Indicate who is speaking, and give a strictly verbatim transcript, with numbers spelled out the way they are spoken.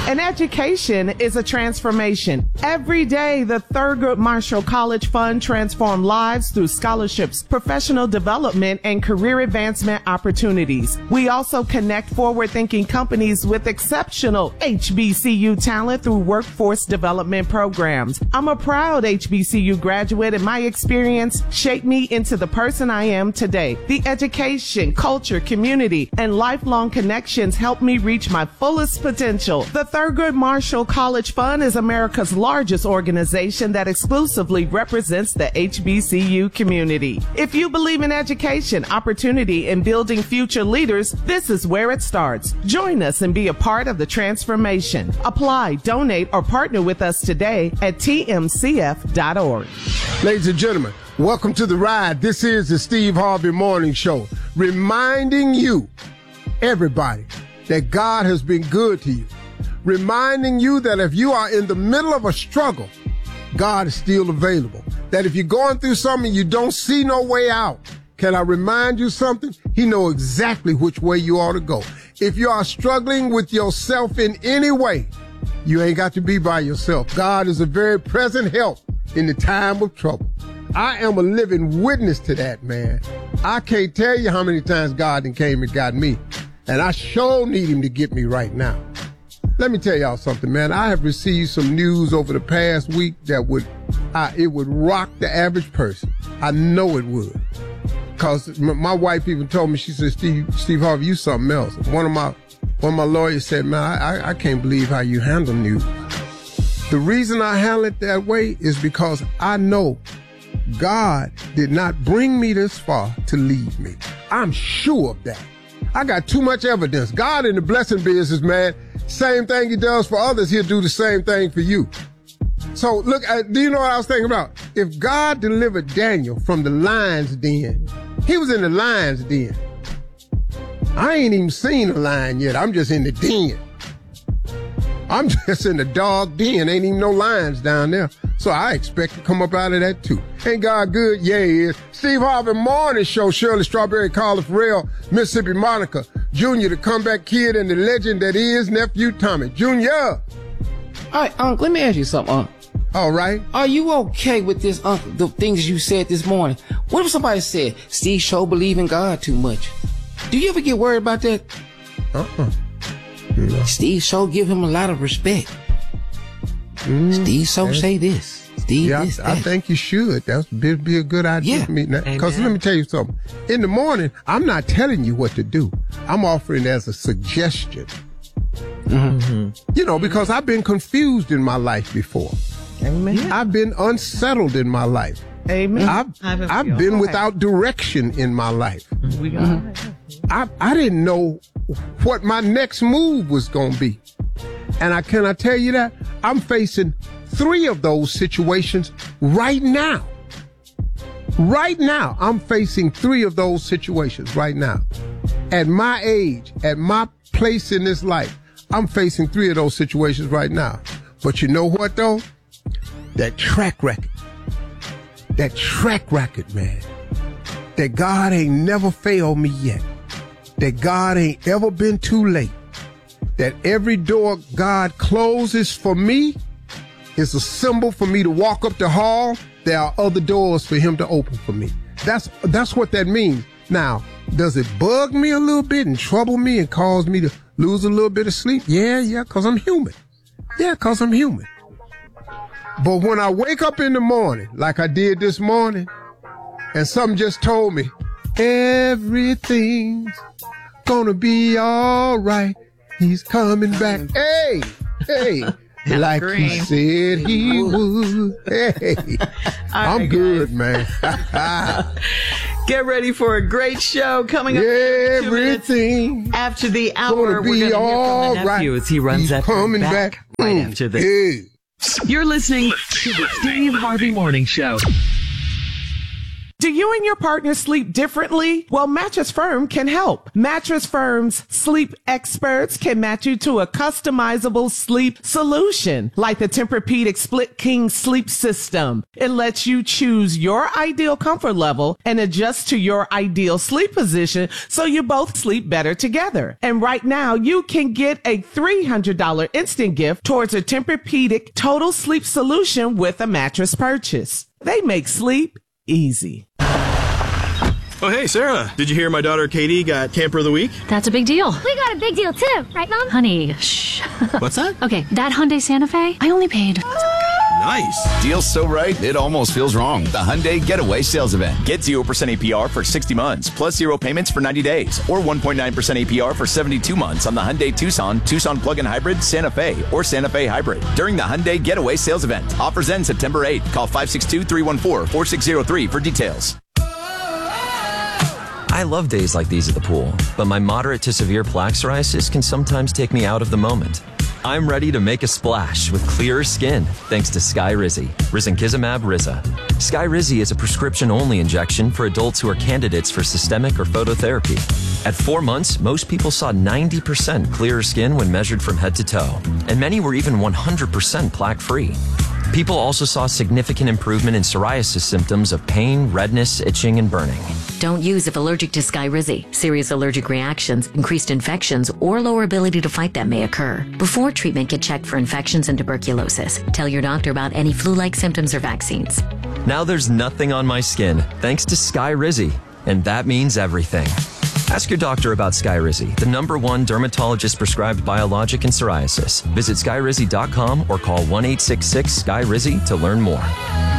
Speaker 1: An education is a transformation. Every day, the Thurgood Marshall College Fund transforms lives through scholarships, professional development, and career advancement opportunities. We also connect forward-thinking companies with exceptional H B C U talent through workforce development programs. I'm a proud H B C U graduate, and my experience shaped me into the person I am today. The education, culture, community, and lifelong connections helped me reach my fullest potential. The Thurgood Marshall College Fund is America's largest organization that exclusively represents the H B C U community. If you believe in education, opportunity, and building future leaders, this is where it starts. Join us and be a part of the transformation. Apply, donate, or partner with us today at T M C F dot org.
Speaker 2: Ladies and gentlemen, welcome to The Ride. This is the Steve Harvey Morning Show, reminding you, everybody, that God has been good to you. Reminding you that if you are in the middle of a struggle, God is still available. That if you're going through something you don't see no way out, can I remind you something? He knows exactly which way you ought to go. If you are struggling with yourself in any way, you ain't got to be by yourself. God is a very present help in the time of trouble. I am a living witness to that, man. I can't tell you how many times God done came and got me. And I sure need him to get me right now. Let me tell y'all something, man. I have received some news over the past week that would, uh, it would rock the average person. I know it would. Cause m- my wife even told me, she said, Steve, Steve Harvey, you something else. One of my, one of my lawyers said, man, I, I can't believe how you handle news. The reason I handle it that way is because I know God did not bring me this far to leave me. I'm sure of that. I got too much evidence. God in the blessing business, man, same thing he does for others, he'll do the same thing for you. So look, uh, do you know what I was thinking about? If God delivered Daniel from the lion's den, he was in the lion's den. I ain't even seen a lion yet. I'm just in the den. I'm just in the dog den. Ain't even no lions down there. So I expect to come up out of that too. Ain't God good? Yeah, he is. Steve Harvey Morning Show. Shirley Strawberry, Carla Farrell, Mississippi Monica, Junior, the comeback kid, and the legend that is nephew Tommy. Junior.
Speaker 3: All right, Unc, let me ask you something, Unc.
Speaker 2: All right.
Speaker 3: Are you okay with this, Unc, the things you said this morning? What if somebody said, Steve Show believe in God too much? Do you ever get worried about that?
Speaker 2: Uh-uh. No.
Speaker 3: Steve Show give him a lot of respect. Mm, Steve Show say this. Steve
Speaker 2: yeah,
Speaker 3: this,
Speaker 2: I, I
Speaker 3: that.
Speaker 2: think you should. That's be, be a good idea
Speaker 3: Yeah.
Speaker 2: for me. Because let me tell you something. In the morning, I'm not telling you what to do. I'm offering as a suggestion. Mm-hmm. You know, because I've been confused in my life before.
Speaker 1: Amen.
Speaker 2: Yeah. I've been unsettled in my life.
Speaker 1: Amen.
Speaker 2: I've, I've, I've been without direction in my life.
Speaker 1: We got
Speaker 2: mm-hmm. I, I didn't know what my next move was going to be. And I can I tell you that? I'm facing three of those situations right now. Right now, I'm facing three of those situations right now. At my age, at my place in this life, I'm facing three of those situations right now. But you know what, though? That track record. That track record, man. That God ain't never failed me yet. That God ain't ever been too late. That every door God closes for me is a symbol for me to walk up the hall. There are other doors for him to open for me. That's, that's what that means. Now, does it bug me a little bit and trouble me and cause me to lose a little bit of sleep? Yeah, yeah, cause I'm human. Yeah, cause I'm human. But when I wake up in the morning, like I did this morning, and something just told me, everything's gonna be all right. He's coming back. Hey, hey, like
Speaker 4: green.
Speaker 2: he said he would. Hey, I'm
Speaker 4: right,
Speaker 2: good, man.
Speaker 4: Get ready for a great show coming up.
Speaker 2: Everything
Speaker 4: After the hour,
Speaker 2: gonna
Speaker 4: we're
Speaker 2: be
Speaker 4: going to hear
Speaker 2: all
Speaker 4: from the nephew
Speaker 2: right.
Speaker 4: as he runs
Speaker 2: He's
Speaker 4: up
Speaker 2: coming
Speaker 4: back,
Speaker 2: back
Speaker 4: right
Speaker 2: Mm,
Speaker 4: after this.
Speaker 2: yeah.
Speaker 5: You're listening to the Steve Harvey Morning Show.
Speaker 1: Do you and your partner sleep differently? Well, Mattress Firm can help. Mattress Firm's sleep experts can match you to a customizable sleep solution, like the Tempur-Pedic Split King Sleep System. It lets you choose your ideal comfort level and adjust to your ideal sleep position so you both sleep better together. And right now, you can get a three hundred dollars instant gift towards a Tempur-Pedic Total Sleep Solution with a mattress purchase. They make sleep easy.
Speaker 5: Oh, hey, Sarah. Did you hear my daughter Katie got Camper of the Week?
Speaker 6: That's a big deal.
Speaker 7: We got a big deal too, right, Mom?
Speaker 6: Honey, shh.
Speaker 5: What's that?
Speaker 6: Okay, that Hyundai Santa Fe, I only paid.
Speaker 5: Nice.
Speaker 8: Deal's so right, it almost feels wrong. The Hyundai Getaway Sales Event. Get zero percent A P R for sixty months, plus zero payments for ninety days, or one point nine percent A P R for seventy-two months on the Hyundai Tucson, Tucson Plug-in Hybrid, Santa Fe, or Santa Fe Hybrid during the Hyundai Getaway Sales Event. Offers end September eighth. Call five six two, three one four, four six zero three for details.
Speaker 9: I love days like these at the pool, but my moderate to severe plaque psoriasis can sometimes take me out of the moment. I'm ready to make a splash with clearer skin thanks to Skyrizi, risankizumab Riza. Skyrizi is a prescription-only injection for adults who are candidates for systemic or phototherapy. At four months, most people saw ninety percent clearer skin when measured from head to toe, and many were even one hundred percent plaque-free. People also saw significant improvement in psoriasis symptoms of pain, redness, itching, and burning.
Speaker 10: Don't use if allergic to Skyrizi. Serious allergic reactions, increased infections, or lower ability to fight them may occur. Before treatment, get checked for infections and tuberculosis. Tell your doctor about any flu-like symptoms or vaccines.
Speaker 9: Now there's nothing on my skin thanks to Skyrizi, and that means everything. Ask your doctor about Skyrizi, the number one dermatologist-prescribed biologic in psoriasis. Visit skyrizi dot com or call one eight six six, S K Y R I Z I to learn more.